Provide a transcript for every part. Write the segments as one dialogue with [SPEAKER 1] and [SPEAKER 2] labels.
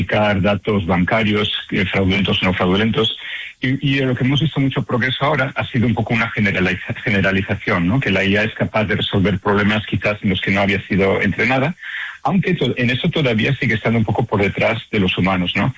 [SPEAKER 1] datos bancarios, fraudulentos o no fraudulentos. Y lo que hemos visto mucho progreso ahora ha sido un poco una generalización, ¿no? Que la IA es capaz de resolver problemas quizás en los que no había sido entrenada, aunque en eso todavía sigue estando un poco por detrás de los humanos, ¿no?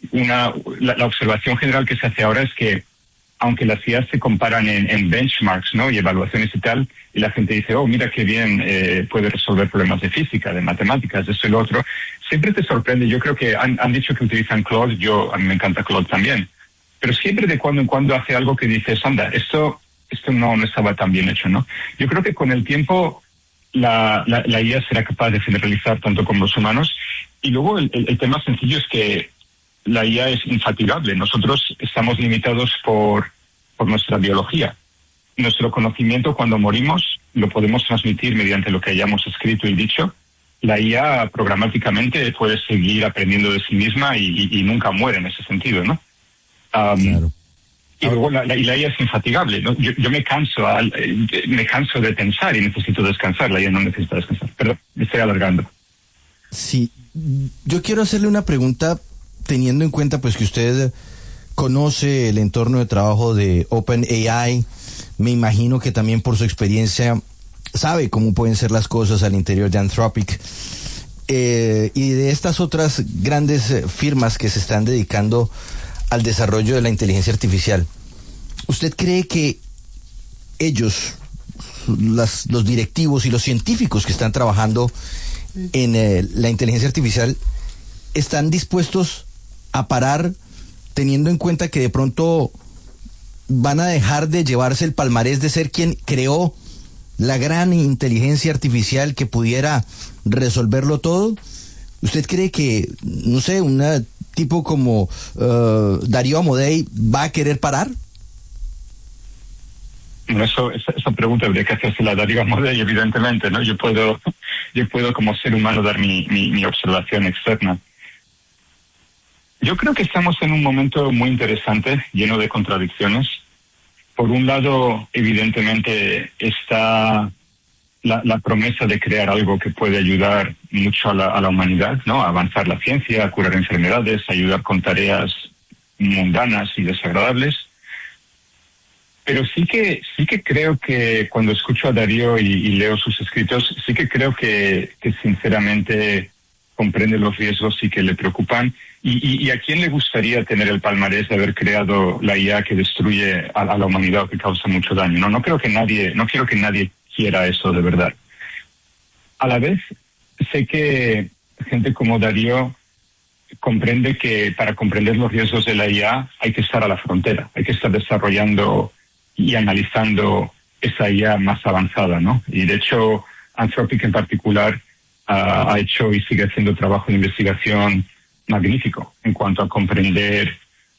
[SPEAKER 1] La observación general que se hace ahora es que aunque las IA se comparan en benchmarks, ¿no? Y evaluaciones y tal, y la gente dice, oh, mira qué bien puede resolver problemas de física, de matemáticas, de esto y lo otro, siempre te sorprende. Yo creo que han dicho que utilizan Claude, a mí me encanta Claude también, pero siempre de cuando en cuando hace algo que dices, anda, esto no estaba tan bien hecho, ¿no? Yo creo que con el tiempo la IA será capaz de generalizar tanto como los humanos, y luego el tema sencillo es que la IA es infatigable. Nosotros estamos limitados por nuestra biología. Nuestro conocimiento cuando morimos lo podemos transmitir mediante lo que hayamos escrito y dicho. La IA programáticamente puede seguir aprendiendo de sí misma y nunca muere en ese sentido, ¿no?
[SPEAKER 2] Claro.
[SPEAKER 1] Y luego la IA es infatigable, ¿no? Yo me canso de pensar y necesito descansar. La IA no necesita descansar. Perdón, me estoy alargando.
[SPEAKER 2] Sí, yo quiero hacerle una pregunta teniendo en cuenta pues que usted conoce el entorno de trabajo de OpenAI. Me imagino que también por su experiencia sabe cómo pueden ser las cosas al interior de Anthropic y de estas otras grandes firmas que se están dedicando al desarrollo de la inteligencia artificial. ¿Usted cree que ellos, los directivos y los científicos que están trabajando en la inteligencia artificial, están dispuestos a parar teniendo en cuenta que de pronto van a dejar de llevarse el palmarés de ser quien creó la gran inteligencia artificial que pudiera resolverlo todo? ¿Usted cree que, no sé, un tipo como Darío Amodei va a querer parar?
[SPEAKER 1] Bueno, esa pregunta habría que hacérsela a Darío Amodei, evidentemente, ¿no? Yo puedo como ser humano dar mi observación externa. Yo creo que estamos en un momento muy interesante, lleno de contradicciones. Por un lado, evidentemente, está la promesa de crear algo que puede ayudar mucho a la humanidad, ¿no? A avanzar la ciencia, a curar enfermedades, a ayudar con tareas mundanas y desagradables. Pero sí que creo que cuando escucho a Darío y leo sus escritos, sí que creo que sinceramente comprende los riesgos y que le preocupan. ¿Y a quién le gustaría tener el palmarés de haber creado la IA que destruye a la humanidad o que causa mucho daño? No quiero que nadie quiera eso de verdad. A la vez, sé que gente como Darío comprende que para comprender los riesgos de la IA hay que estar a la frontera, hay que estar desarrollando y analizando esa IA más avanzada, ¿no? Y de hecho, Anthropic en particular ha hecho y sigue haciendo trabajo de investigación magnífico en cuanto a comprender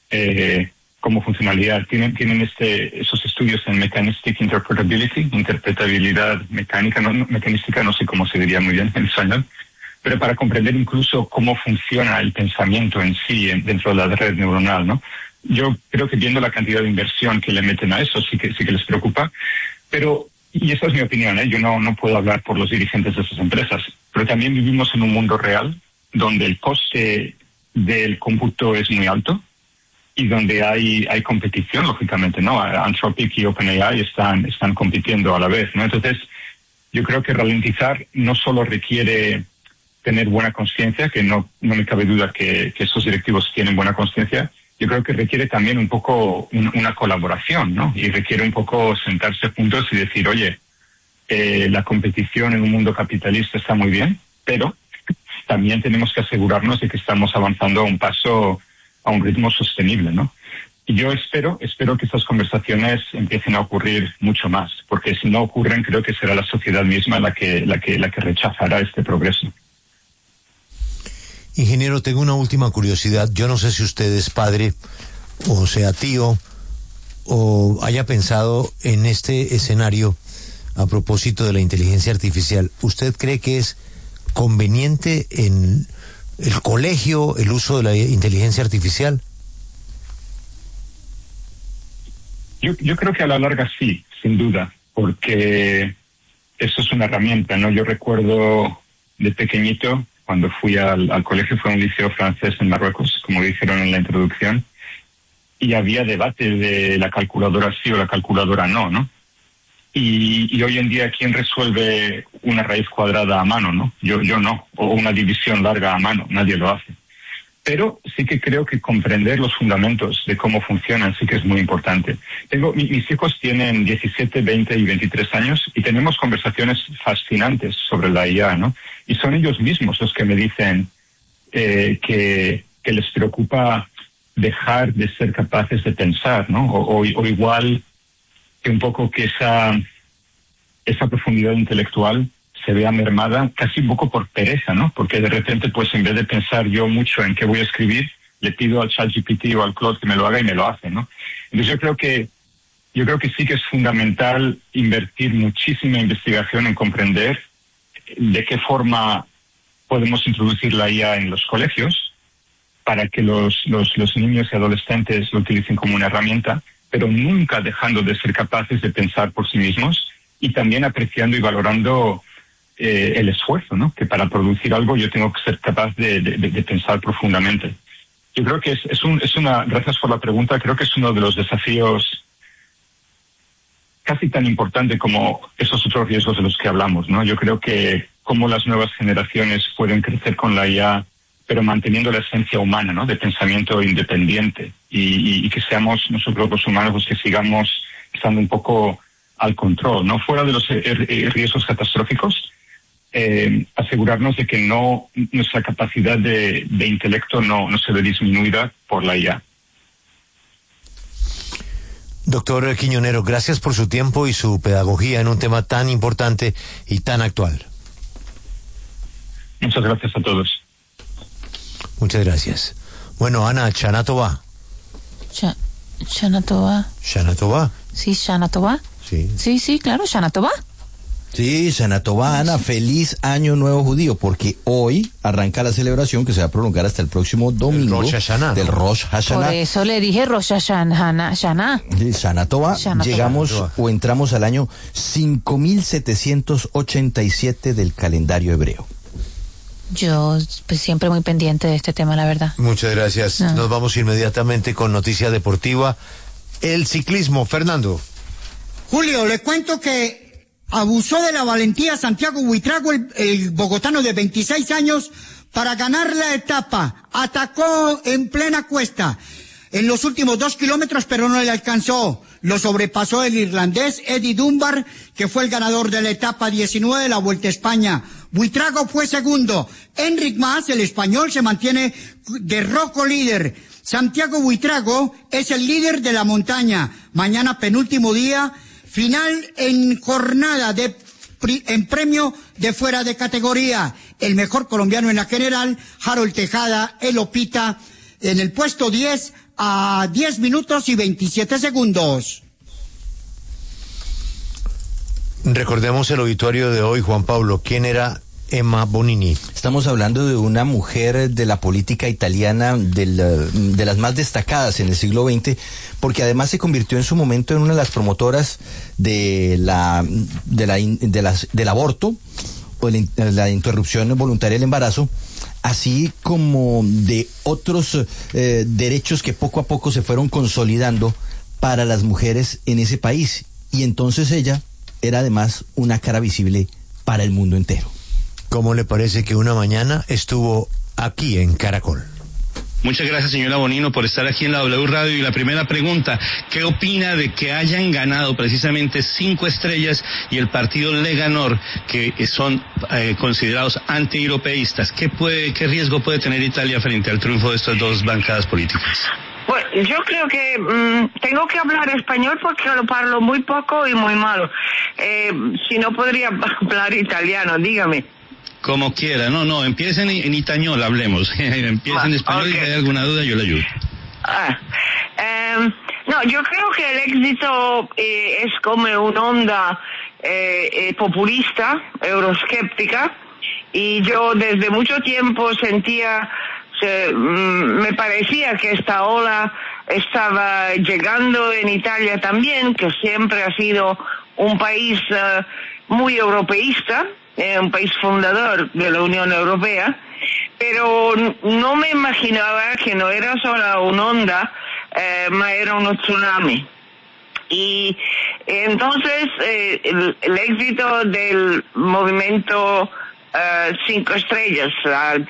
[SPEAKER 1] cómo funcionalidad. Tienen esos estudios en Mechanistic Interpretability, interpretabilidad mecánica, mecanística, no sé cómo se diría muy bien en español, pero para comprender incluso cómo funciona el pensamiento en sí dentro de la red neuronal, ¿no? Yo creo que viendo la cantidad de inversión que le meten a eso, sí que les preocupa, pero, y esa es mi opinión, yo no puedo hablar por los dirigentes de esas empresas, pero también vivimos en un mundo real donde el coste del cómputo es muy alto y donde hay competición, lógicamente, ¿no? Anthropic y OpenAI están compitiendo a la vez, ¿no? Entonces, yo creo que ralentizar no solo requiere tener buena conciencia, que no me cabe duda que esos directivos tienen buena conciencia. Yo creo que requiere también un poco una colaboración, ¿no? Y requiere un poco sentarse juntos y decir, oye, la competición en un mundo capitalista está muy bien, pero también tenemos que asegurarnos de que estamos avanzando a un ritmo sostenible, ¿no? Y yo espero que estas conversaciones empiecen a ocurrir mucho más, porque si no ocurren, creo que será la sociedad misma la que rechazará este progreso.
[SPEAKER 3] Ingeniero, tengo una última curiosidad. Yo no sé si usted es padre, o sea tío, o haya pensado en este escenario a propósito de la inteligencia artificial. ¿Usted cree que es conveniente en el colegio el uso de la inteligencia artificial?
[SPEAKER 1] Yo creo que a la larga sí, sin duda, porque eso es una herramienta, ¿no? Yo recuerdo de pequeñito, cuando fui al colegio, fue un liceo francés en Marruecos, como dijeron en la introducción, y había debate de la calculadora sí o la calculadora no, ¿no? Y hoy en día, ¿quién resuelve una raíz cuadrada a mano, no? Yo no, o una división larga a mano, nadie lo hace. Pero sí que creo que comprender los fundamentos de cómo funcionan sí que es muy importante. Mis hijos tienen 17, 20 y 23 años y tenemos conversaciones fascinantes sobre la IA, ¿no? Y son ellos mismos los que me dicen que les preocupa dejar de ser capaces de pensar, ¿no? O igual que un poco que esa profundidad intelectual se vea mermada casi un poco por pereza, ¿no? Porque de repente, pues en vez de pensar yo mucho en qué voy a escribir, le pido al ChatGPT o al Claude que me lo haga y me lo hace, ¿no? Entonces yo creo que sí que es fundamental invertir muchísima investigación en comprender de qué forma podemos introducir la IA en los colegios para que los niños y adolescentes lo utilicen como una herramienta, pero nunca dejando de ser capaces de pensar por sí mismos y también apreciando y valorando el esfuerzo, ¿no? Que para producir algo yo tengo que ser capaz de pensar profundamente. Yo creo que gracias por la pregunta, creo que es uno de los desafíos casi tan importante como esos otros riesgos de los que hablamos, ¿no? Yo creo que cómo las nuevas generaciones pueden crecer con la IA, pero manteniendo la esencia humana, ¿no? De pensamiento independiente y que seamos nosotros los humanos los que sigamos estando un poco al control, ¿no? Fuera de los riesgos catastróficos, asegurarnos de que nuestra capacidad de intelecto no se ve disminuida por la IA.
[SPEAKER 3] Doctor Quiñonero, gracias por su tiempo y su pedagogía en un tema tan importante y tan actual.
[SPEAKER 1] Muchas gracias a todos.
[SPEAKER 3] Muchas gracias. Bueno, Ana, Shana Tova.
[SPEAKER 4] Shana Tova.
[SPEAKER 3] ¿Shana Tova?
[SPEAKER 4] Sí, Shana Tova. Sí, claro, Shana Tova.
[SPEAKER 2] Sí, Shana Tova, Ana, feliz año nuevo judío, porque hoy arranca la celebración que se va a prolongar hasta el próximo domingo del Rosh Hashanah.
[SPEAKER 4] Por eso le dije Rosh Hashanah.
[SPEAKER 2] Shana Tova, llegamos o entramos al año 5787 del calendario hebreo.
[SPEAKER 4] Yo pues siempre muy pendiente de este tema, la verdad.
[SPEAKER 3] Muchas gracias. Nos vamos inmediatamente con noticia deportiva. El ciclismo, Fernando.
[SPEAKER 5] Julio, le cuento que abusó de la valentía Santiago Buitrago, el bogotano de 26 años, para ganar la etapa. Atacó en plena cuesta en los últimos 2 kilómetros, pero no le alcanzó. Lo sobrepasó el irlandés Eddie Dunbar, que fue el ganador de la etapa 19 de la Vuelta a España. Buitrago fue segundo. Enric Mas, el español, se mantiene de roco líder. Santiago Buitrago es el líder de la montaña. Mañana, penúltimo día, final en jornada en premio de fuera de categoría. El mejor colombiano en la general, Harold Tejada, el Opita, en el puesto 10 a 10 minutos y 27 segundos.
[SPEAKER 3] Recordemos el obituario de hoy, Juan Pablo. ¿Quién era Emma Bonini?
[SPEAKER 2] Estamos hablando de una mujer de la política italiana, de las más destacadas en el siglo XX, porque además se convirtió en su momento en una de las promotoras del aborto o la interrupción voluntaria del embarazo, así como de otros derechos que poco a poco se fueron consolidando para las mujeres en ese país. Y entonces ella era además una cara visible para el mundo entero.
[SPEAKER 3] ¿Cómo le parece que una mañana estuvo aquí en Caracol?
[SPEAKER 6] Muchas gracias, señora Bonino, por estar aquí en la W Radio. Y la primera pregunta, ¿qué opina de que hayan ganado precisamente 5 estrellas y el partido Lega Nord, que son considerados anti-europeístas? ¿Qué riesgo puede tener Italia frente al triunfo de estas dos bancadas políticas?
[SPEAKER 7] Bueno, yo creo que tengo que hablar español porque lo parlo muy poco y muy malo. Si no podría hablar italiano, dígame.
[SPEAKER 6] Como quiera, no, empiecen en itañol, hablemos. Empiecen en español, okay. Y si hay alguna duda yo le ayudo.
[SPEAKER 7] No, yo creo que el éxito es como una onda populista, euroscéptica, y yo desde mucho tiempo me parecía que esta ola estaba llegando en Italia también, que siempre ha sido un país muy europeísta, un país fundador de la Unión Europea, pero no me imaginaba que no era solo una onda, ma era un tsunami. Y entonces el éxito del movimiento 5 estrellas al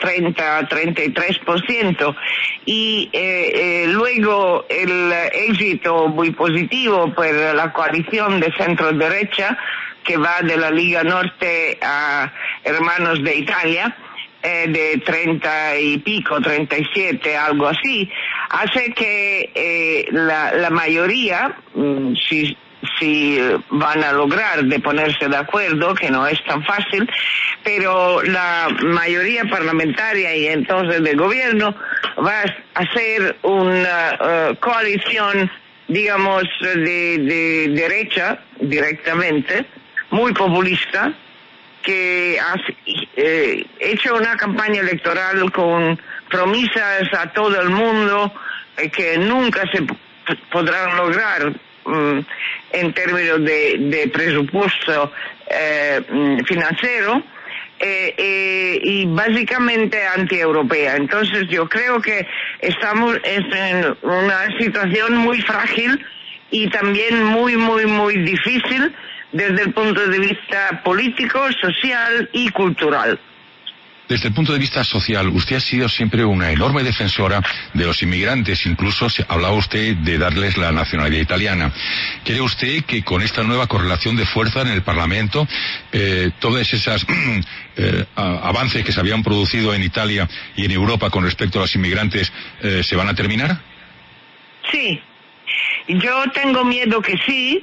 [SPEAKER 7] 33%, y luego el éxito muy positivo por la coalición de centro derecha que va de la Liga Norte a Hermanos de Italia, de 30 y pico, 37, algo así, hace que la mayoría, si van a lograr de ponerse de acuerdo, que no es tan fácil, pero la mayoría parlamentaria y entonces de gobierno va a hacer una coalición, digamos, de derecha directamente, muy populista, que ha hecho una campaña electoral con promesas a todo el mundo que nunca se podrán lograr en términos de presupuesto financiero, y básicamente anti-europea. Entonces yo creo que estamos en una situación muy frágil y también muy, muy, muy difícil desde el punto de vista político, social y cultural.
[SPEAKER 8] Desde el punto de vista social, usted ha sido siempre una enorme defensora de los inmigrantes, incluso hablaba usted de darles la nacionalidad italiana. ¿Cree usted que con esta nueva correlación de fuerza en el Parlamento, todas esas avances que se habían producido en Italia y en Europa con respecto a los inmigrantes se van a terminar?
[SPEAKER 7] Sí, yo tengo miedo que sí,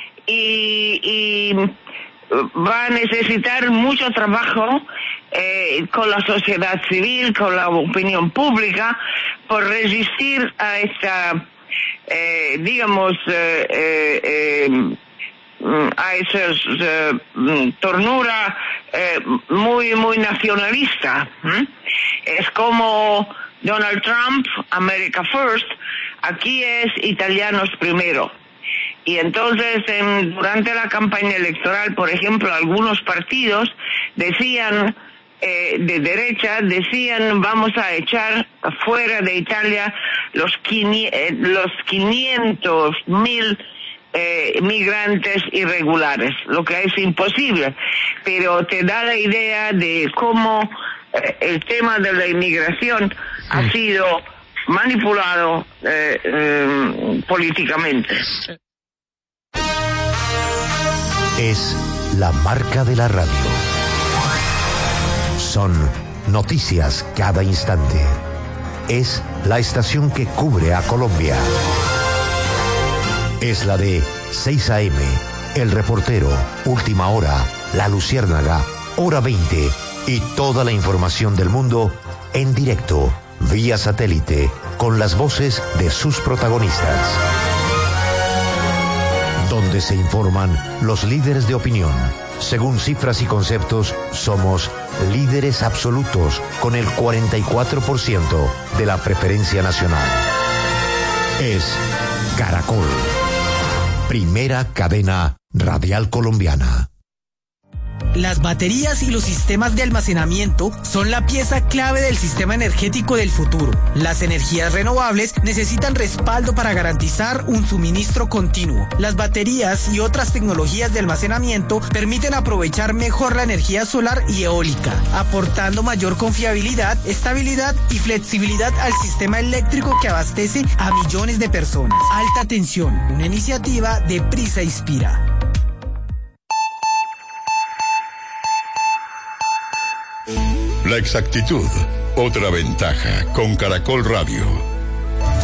[SPEAKER 7] y va a necesitar mucho trabajo con la sociedad civil, con la opinión pública, por resistir a esta, a esas tornura muy, muy nacionalista. Es como Donald Trump, America First, aquí es italianos primero. Y entonces, durante la campaña electoral, por ejemplo, algunos partidos decían, de derecha, decían, vamos a echar fuera de Italia los 500.000 migrantes irregulares, lo que es imposible. Pero te da la idea de cómo el tema de la inmigración ha sido manipulado políticamente.
[SPEAKER 3] Es la marca de la radio. Son noticias cada instante. Es la estación que cubre a Colombia. Es la de 6 a.m., El Reportero, Última Hora, La Luciérnaga, Hora 20 y toda la información del mundo en directo, vía satélite, con las voces de sus protagonistas. Donde se informan los líderes de opinión. Según cifras y conceptos, somos líderes absolutos con el 44% de la preferencia nacional. Es Caracol, primera cadena radial colombiana.
[SPEAKER 9] Las baterías y los sistemas de almacenamiento son la pieza clave del sistema energético del futuro. Las energías renovables necesitan respaldo para garantizar un suministro continuo. Las baterías y otras tecnologías de almacenamiento permiten aprovechar mejor la energía solar y eólica, aportando mayor confiabilidad, estabilidad y flexibilidad al sistema eléctrico que abastece a millones de personas. Alta tensión, una iniciativa de Prisa Inspira.
[SPEAKER 10] La exactitud, otra ventaja con Caracol Radio.